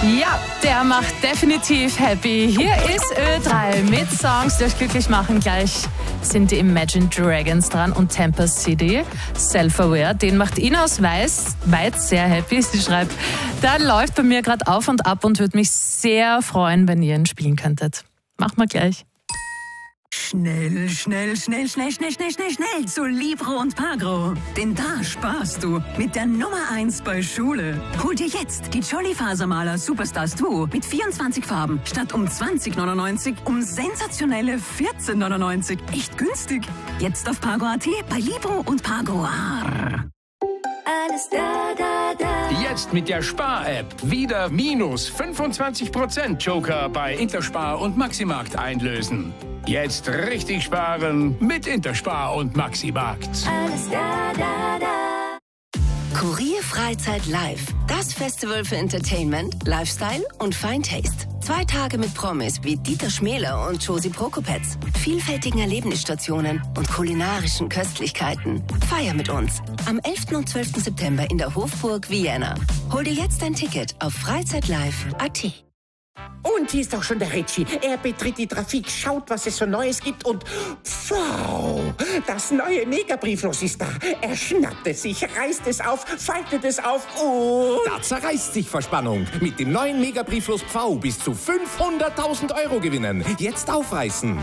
Ja, der macht definitiv happy. Hier ist Ö3 mit Songs, die euch glücklich machen. Gleich sind die Imagine Dragons dran und Tampa City, Self-Aware. Den macht Ina aus Weiz sehr happy. Sie schreibt, da läuft bei mir gerade auf und ab und würde mich sehr freuen, wenn ihr ihn spielen könntet. Machen wir gleich. Schnell zu Libro und Pagro. Denn da sparst du mit der Nummer 1 bei Schule. Hol dir jetzt die Jolly Fasermaler Superstars 2 mit 24 Farben statt um 20,99 um sensationelle 14,99. Echt günstig. Jetzt auf Pagro.at bei Libro und Pagro. Alles da. Jetzt mit der Spar-App wieder minus 25% Joker bei Interspar und Maximarkt einlösen. Jetzt richtig sparen mit Interspar und Maximarkt. Alles da. Kurier Freizeit Live. Das Festival für Entertainment, Lifestyle und Fine Taste. 2 Tage mit Promis wie Dieter Schmäler und Josie Prokopetz. Vielfältigen Erlebnisstationen und kulinarischen Köstlichkeiten. Feier mit uns. Am 11. und 12. September in der Hofburg Vienna. Hol dir jetzt ein Ticket auf freizeitlive.at. Und hier ist auch schon der Ritchie. Er betritt die Trafik, schaut, was es so Neues gibt und... Wow! Das neue Megabrieflos ist da. Er schnappt es sich, reißt es auf, faltet es auf und... Da zerreißt sich Verspannung. Mit dem neuen Megabrieflos Pfau bis zu 500.000 € gewinnen. Jetzt aufreißen.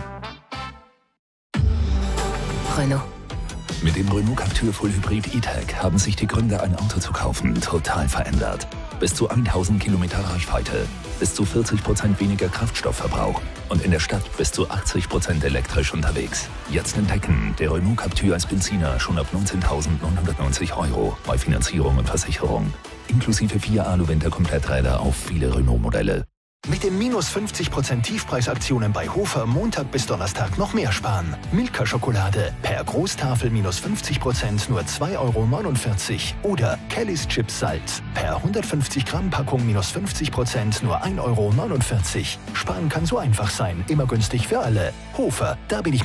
Renault. Mit dem Renault Captur Full Hybrid E-Tech haben sich die Gründe, ein Auto zu kaufen, total verändert. Bis zu 1000 Kilometer Reichweite, bis zu 40% weniger Kraftstoffverbrauch und in der Stadt bis zu 80% elektrisch unterwegs. Jetzt entdecken, der Renault Captur als Benziner schon ab 19.990 € bei Finanzierung und Versicherung. Inklusive 4 Alu-Winter-Kompletträder auf viele Renault-Modelle. Mit den minus 50% Tiefpreisaktionen bei Hofer Montag bis Donnerstag noch mehr sparen. Milka-Schokolade per Großtafel minus 50% nur 2,49 € oder Kellys Chips Salz per 150 Gramm Packung minus 50% nur 1,49 €. Sparen kann so einfach sein, immer günstig für alle. Hofer, da bin ich